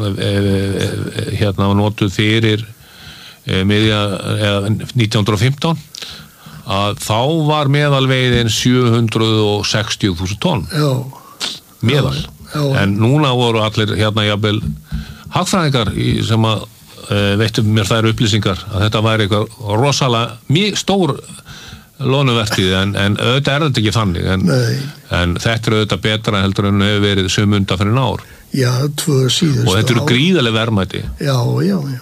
hérna var notuð fyrir miðja nítján hundruð og fimmtán að þá var meðalveiðin sjö hundruð sextíu þúsund tonn já, meðal já, já. En núna voru allir hérna jafnvel hagfræðingar sem að uh, veittu mér þær upplýsingar að þetta væri eitthvað rosalega mjög stór loðnuvertíð en, en auðvitað er þetta ekki þannig en, en þetta er auðvitað betra heldur en hefur verið sumunda fyrir ár já, tvö síðust og þetta eru gríðarleg verðmæti já, já, já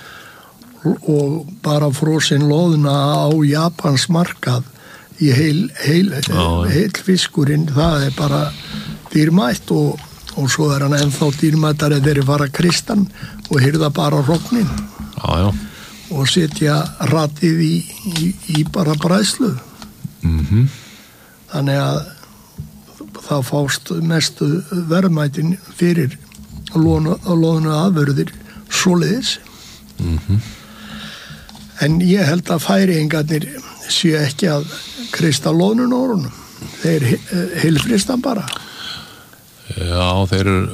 og bara frosin loðna á Japans markað í heil, heil, heil fiskurinn það er bara dýrmætt og, og svo er hann ennþá dýrmættari þegar þeir fara kristan og hyrða bara hrognin og setja ratið í, í, í bara bræðslu mm-hmm. þannig að það fást mestu verðmætin fyrir loðnu aðvörðir svoleiðis mhm En ég held að færiðingarnir séu ekki að kreista loðnun orðunum. Þeir heilfristan bara. Já, þeir eru...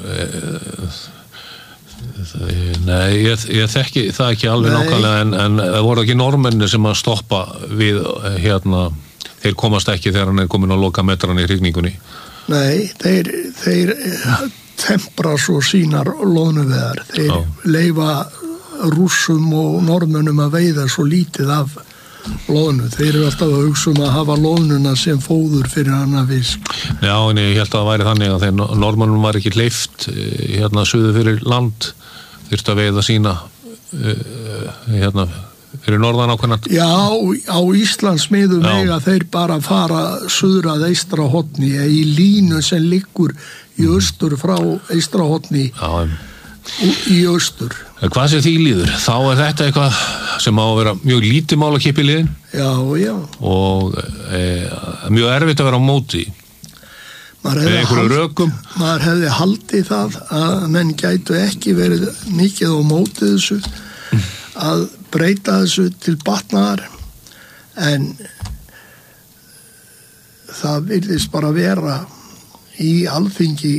Nei, ég, ég þekki það ekki alveg nákvæmlega en, en það voru ekki normenni sem að stoppa við hérna... Þeir komast ekki þegar hann er komin að loka metran í hrygningunni. Nei, þeir, þeir tempra svo sínar loðnuveðar. Þeir Já. Leyfa... rússum og norðmönnum að veiða svo lítið af loðnu. Þeir eru alltaf að hugsa um að hafa loðnuna sem fóður fyrir hana fisk. Já, en ég held að það væri þannig að þegar norðmönnum var ekki hleyft hérna suðu fyrir land þyrftu að veiða sína hérna fyrir norðan ákveðnat. Já, á Íslandsmiðum eiga þeir bara fara suður að Eystrahotni í línu sem liggur í austur frá Eystrahotni í austur. Hvað sem því líður, þá er þetta eitthvað sem á að vera mjög lítið mál að kippa í liðin já, já. og e, mjög erfitt að vera á móti með einhverju rökum. Maður hefði haldið það að menn gætu ekki verið mikið á móti þessu mm. að breyta þessu til batnaðar en það virðist bara vera í Alþingi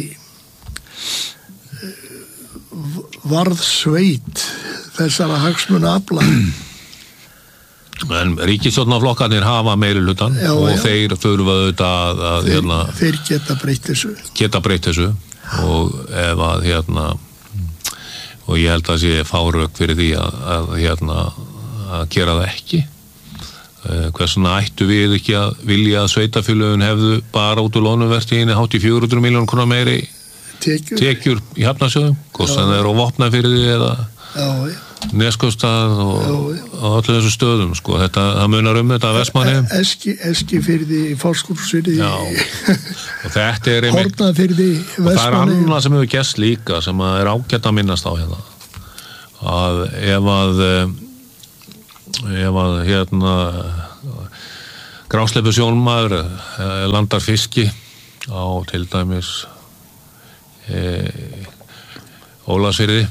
varð sveit þessara hagsmuna afla en ríkisstjórnarflokkarnir hafa meirihlutann og já. Þeir þurfa auðvitað að, að þeir, hérna, þeir geta breytt þessu geta breytt þessu og ef að hérna og ég held að sé fárök fyrir því að, að hérna að gera það ekki hversna ættu við ekki að vilja að sveitafélögin hefðu bara út úr lónuvertíðinni hátt í fjögur hundruð milljónir króna meiri tekjur, tekjur í Hafnarsjóðum, hvort sem það er á Vopnafirði eða já, Neskaupstað og, og allir þessu stöðum sko. Þetta, það munar um þetta að Vestmannaeyjum Eski, Eskifirði, Fáskursfirði og þetta er einmitt Hornafirði, og það er annað sem hefur gerst líka sem að er ágætt að minnast á hérna að ef að ef að hérna grásleppu sjónmaður landar fiski á til dæmis e, Ólafsfirði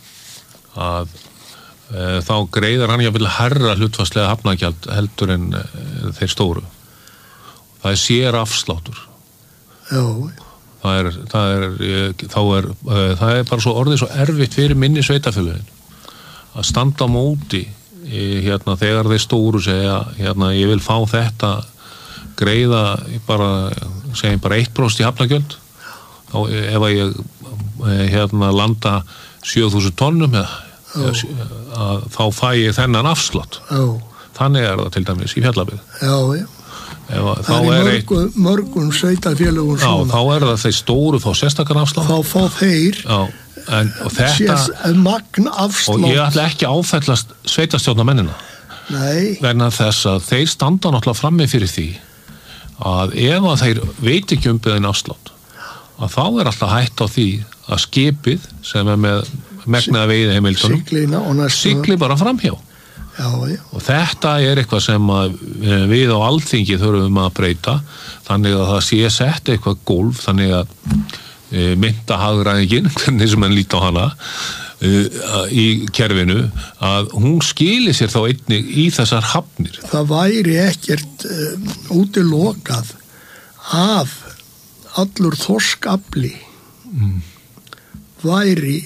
að e, þá greiðar hann jafnvel hærra hlutfallslega hafnagjald heldur en e, þeir stóru. Það er sér afsláttur. Já. Það er, það er, e, þá er, e, það er bara svo orðið svo erfitt fyrir minni sveitafélögin að standa á móti e, hérna þegar þeir stóru segja hérna ég vil fá þetta greiða bara, segjum bara eitt prósent í hafnagjöld þá ef að ég e, hérna landa sjö þúsund tonnum eða að þá fæ ég þennan afslátt. Já. Þannig er það til dæmis í Fjallabyggð. Já, já. Ef, það er mörgum, eitt... mörgum sveitafélögum svona. Já, þá er það þeir stóru fá sérstakann afslátt. Þá fá þeir já, en, og þetta magn afslátt. Og ég ætla ekki að áfellast sveitastjórnarmennina. Nei. Vegna þess að þeir standa náttúrulega frammi fyrir því að ef að þeir veit ekki um beðin afslátt að þá er alltaf hætt á því að skipið sem er með megnaða veiðiheimildunum sigli bara framhjá. Já, já. Og þetta er eitthvað sem að við á Alþingi þurfum að breyta þannig að það sé sett eitthvað gólf þannig að e, myndahagræðingin, hvernig sem hann líti á hana e, í kerfinu að hún skili sér þá einnig í þessar hafnir. Það væri ekkert um, útilokað af allur þorskafli mm. væri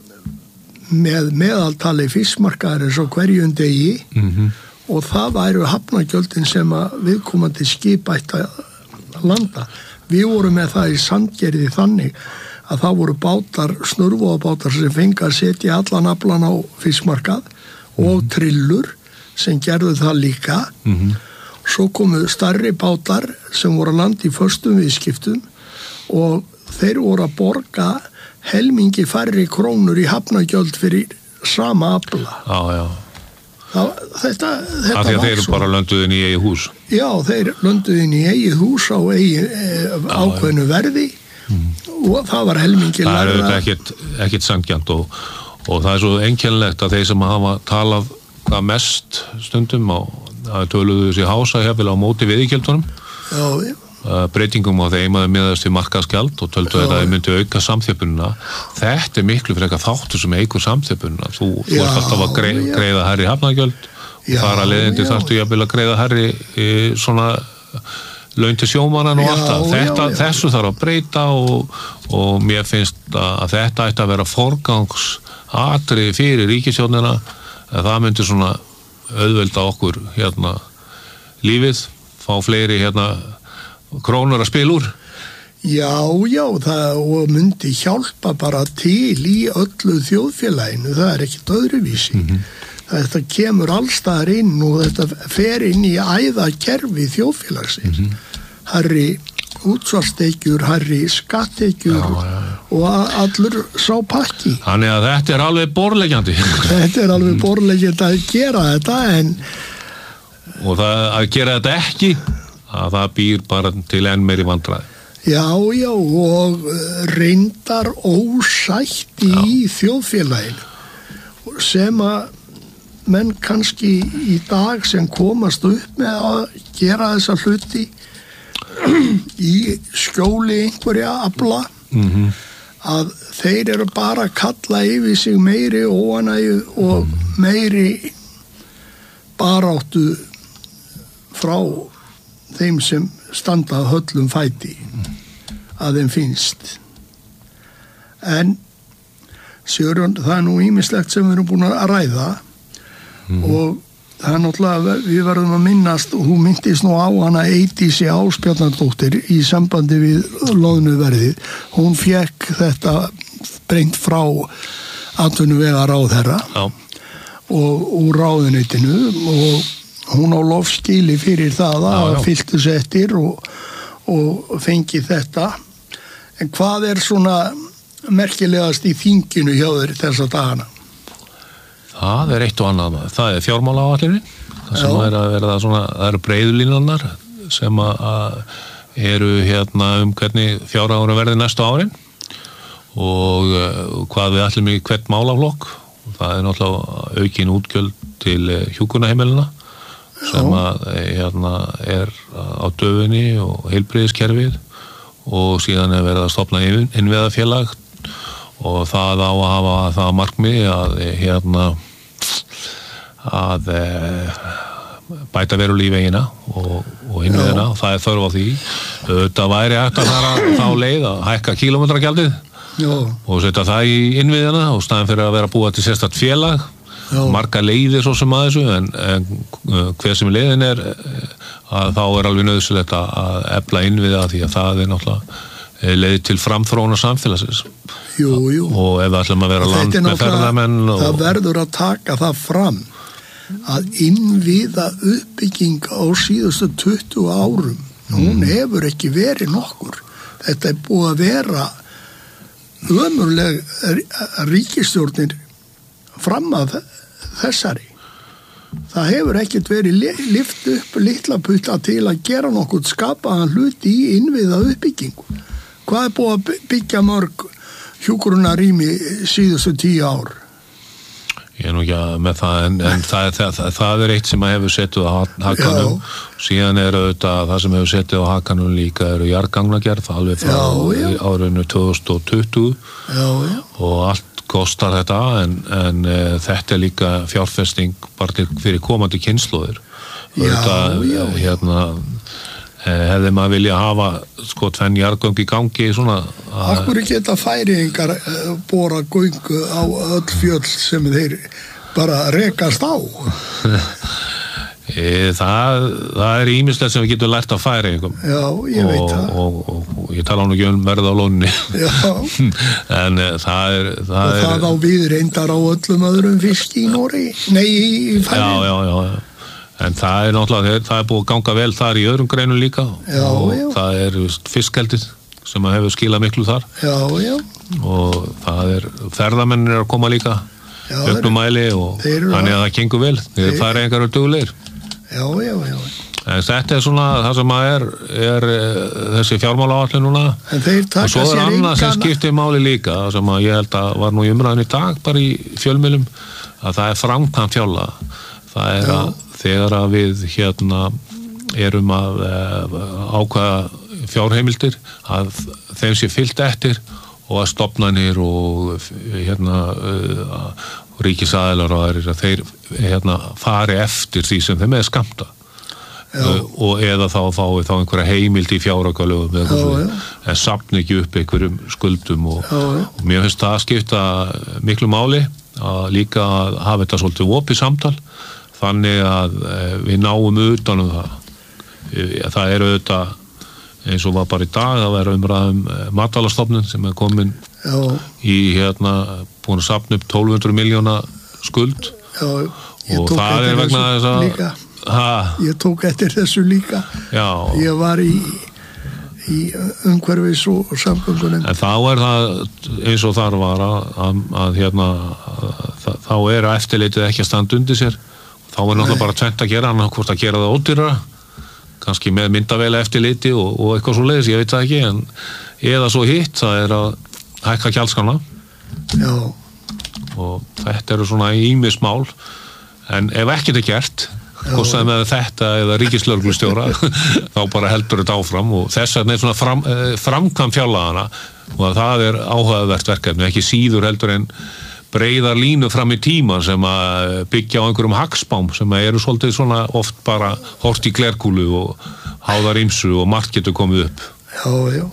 með meðaltali fiskmarkaðar eins og hverjum degi mm-hmm. og það væru hafnagjöldin sem að viðkomandi skip ætti að landa. Við vorum með það í Sandgerði þannig að það voru bátar, snurvoðabátar sem fengi að setja allan aflan á fiskmarkað mm-hmm. og trillur sem gerðu það líka. Mm-hmm. Svo komu stærri bátar sem voru að landa í föstum viðskiptum og þeir voru að borga helmingi færri krónur í hafnagjöld fyrir sama afla. Já, já. Það, þetta, þetta að því að þeir svo. Bara lönduðu inn í eigið hús. Já, þeir lönduðu inn í eigið hús á eigið, e, ákveðnu verði mm. og það var helmingi lægra. Það er læra... ekkit, ekkit sanngjarnt og, og það er svo einkennilegt að þeir sem hafa talað hvað mest stundum á að töluðu sér hása hefðil á móti veiðigjöldunum. Já, já. Breytingum á þeim að miðast við markaðsgjald og töldu að það myndi auka samþjöpununa. Þetta er miklu frekar þáttur sem eigur samþjöpununa. Þú, þú ert alltaf að greið, greiða herri hafnagjöld og þar að leiðindi þarftu jafnvel að greiða herri e, svona laun til sjómannan og allt það. Þetta, já, já. Þessu þarf að breyta og, og mér finnst að þetta ætti að vera forgangsatriði fyrir ríkisstjórnina að það myndi svona auðvelda okkur hérna lífið, fá fleiri hérna krónur að spila úr. Já, já, það og myndi hjálpa bara til í öllu þjóðfélaginu, það er ekkert öðruvísi. Mm-hmm. Þetta kemur allstaðar inn og þetta fer inn í æðakerfi þjóðfélagsins. Mm-hmm. Harri útsvarstekjur, harri skattekjur já, já, já. Og allur sá pakki. Þannig að þetta er alveg borðleggjandi. Þetta er alveg borðleggjandi að gera þetta en... Og það að gera þetta ekki... að það býr bara til enn meiri vandræði. Já, já, og reyndar ósætt í já. Þjóðfélaginu sem að menn kannski í dag sem komast upp með að gera þessa hluti í skjóli einhverja afla mm-hmm. að þeir eru bara að kalla yfir sig meiri óanægju og mm. meiri baráttu frá þeim sem standa höllum fæti að þeim finnst. En Sigurjón, það er nú ýmislegt sem við erum búin að ræða mm. og það er náttúrulega, við verðum að minnast og hún myndist nú á hana Eydísi Ásbjarnardóttir í sambandi við loðnuverðið. Hún fékk þetta breynt frá atvinnuvegaráðherra og úr ráðuneytinu og hún á lofskili fyrir það að fylgtu settir og, og fengi þetta. En hvað er svona merkilegast í þinginu hjá þér þessa dagana? Það er eitt og annað. Það er fjármálaáætlunin. Það sem er að verða svona, það eru breiðlínurnar sem að eru hérna um hvernig fjárhagur verði næstu árin og hvað við ætlum í hvert málaflokk. Það er náttúrulega aukin útgjöld til hjúkrunarheimilina sem að hérna er á döfinni og heilbrigðiskerfið og síðan er verið að stofna innviðafélag og það á að hafa það markmið að hérna að e, bæta verulega í vegina og, og innviðina og það er þörf á því. Þetta væri hægt að fara þá leið að hækka kílómetragjaldið og setja það í innviðina og staðin fyrir að vera að búa til sérstakt félag. Já. Marga leiðir svo sem að þessu en, en hver sem leiðin er að þá er alveg nauðsynlegt að efla innviða því að það er náttúrulega leið til framþróunar samfélagsins. Jú, jú. Og ef við ætlum að vera land með ferðamenn og... Það verður að taka það fram að innviða uppbygging á síðustu tuttugu árum mm. hún hefur ekki verið nokkur. Þetta er búið að vera ömurleg ríkisstjórnir fram að þessari. Það hefur ekkert verið lyft upp litla putta til að gera nokkuð skapaðan hluti í innviða uppbyggingu. Hvað er búið að byggja mörg hjúkrunarrými síðustu tíu ár? Ég er nú ekki að með það en, en það, það, það, það er eitt sem að hefur setið á hakanum. Síðan er auðvitað það sem hefur setið á hakanum líka eru jarðgangagerð alveg frá já, já. árinu tvö þúsund tuttugu já, já. og allt kostar þetta en, en e, þetta er líka fjárfesting bara til fyrir komandi kynslóðir. Þetta hérna e, hefði maður vilja hafa sko tvenn jarðgöng í gangi svona. Af hverju geta færingar bora göngu á öll fjöll sem þeir bara rekast á? e, það, það er ýmislegt sem við getum lært af færingum. Já, ég veit og, það. Og, og, og ég tala nú ekki um verð á lónni. en e, það er... Það og það er, á við reyndar á öllum öðrum fiski í Nóri? Nei, í færing? Já, já, já, já. En það er náttúrulega, það er búið að ganga vel þar í öðrum greinum líka já, og já. það er fiskeldið sem að hefur skilað miklu þar já, já. og það er ferðamennir að koma líka auknum mæli og þannig að það gengur vel þeir fara einhverju duglegir. Já, já, já. En þetta er svona það sem að er, er þessi fjármálaáætlun núna og svo er annað sem skiptir máli líka sem að ég held að var nú í umræðinu í dag bara í fjölmiðlum að það er framkvæmt fjárlaga. Það er að þegar að við hérna erum að ákveða fjárheimildir að þeim sé fylgt eftir og að stofnanir og hérna ríkisaðilar og aðrir að þeir hérna fari eftir því sem þeim er skamta og eða þá fái þá einhverja heimild í fjáraukalögum eða eitthvað en safni ekki upp einhverjum skuldum og, og mér finnst það að skipta miklu máli að líka að hafa þetta svolítið opið samtal þannig að við náum utan um það. Það er auðvitað eins og var bara í dag að vera umræðum matvælastofnun sem er komin já. Í hérna búin að safna upp tólf hundruð milljóna skuld já, og það er vegna þess að líka. Ég tók eftir þessu líka já. Ég var í í umhverfis og samgöngunum en þá er það eins og þar var að, að, að hérna að, þá er eftirlitið ekki að standa undir sér þá er náttúrulega bara tvennt að gera annað hvort að gera það ódýrara kannski með myndavéla eftirliti og, og eitthvað svo leiðis, ég veit það ekki en eða svo hitt, það er að hækka gjaldskrárna já og þetta eru svona ýmis mál en ef ekkert er gert hvort sem með þetta eða ríkislögreglustjóra þá bara heldur þetta áfram og þess vegna er svona fram, framkvæmd fjárlagana og það er áhugavert verkefni ekki síður heldur en breiðar línu fram í tíman sem að byggja á einhverjum hagspám sem eru svolítið svona oft bara hort í glerkúlu og háðar ýmsu og margt getur komið upp. Já, já.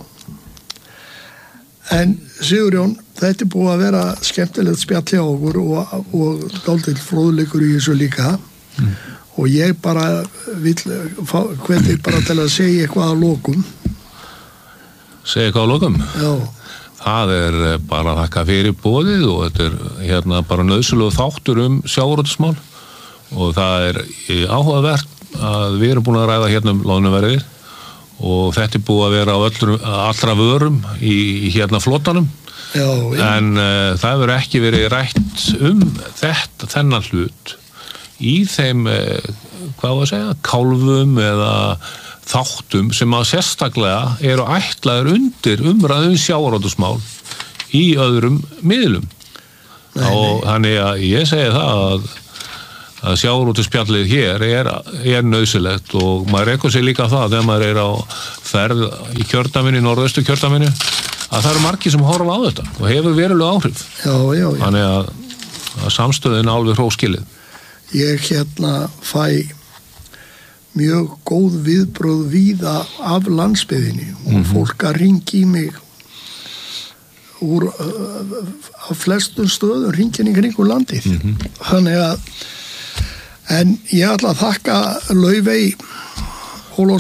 En Sigurjón, þetta er búið að vera skemmtilegt spjall hjá okkur og, og dálítill fróðleikur í þessu líka mm. og ég bara vil hvernig bara til að segja eitthvað að lokum. Segja eitthvað að lokum? Já. Það er bara að þakka fyrir boðið og þetta er hérna bara nauðsynlegur þáttur um sjávarútvegsmál og það er áhugavert að við erum búin að ræða hérna um loðnuverðið og þetta er búið að vera á öllur, allra vörum í, í hérna flotanum. Já, já. En uh, það hefur ekki verið rætt um þetta, þennan hlut í þeim, uh, hvað var að segja, kálfum eða þáttum sem að sérstaklega eru ætlaður undir umræðum sjávarútvegsmál í öðrum miðlum. Nei, og nei. Þannig að ég segi það að að sjávarútvegsspjallið hér er, er nauðsynlegt og maður rekur sig líka það þegar maður er á ferð í kjördæminu, í norðaustu kjördæminu, að það eru margir sem horfa á þetta og hefur verulega áhrif. Já, já, já. Þannig að, að samstöðin alveg hróskilið. Ég hérna fæ mjög góð viðbröð víða af landsbyggðinni og mm-hmm. fólk að ringi í mig úr uh, af flestum stöðum ringin í kringu landið. Mm-hmm. Þannig að en ég ætla að þakka Laufey